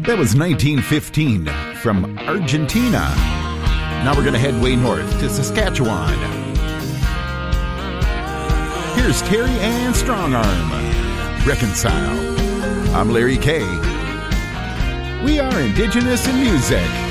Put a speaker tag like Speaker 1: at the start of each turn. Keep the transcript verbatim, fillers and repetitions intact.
Speaker 1: That was nineteen fifteen from Argentina. Now we're going to head way north to Saskatchewan. Here's Terry Ann Strongarm, Reconcile. I'm Larry Kay. We are Indigenous in Music.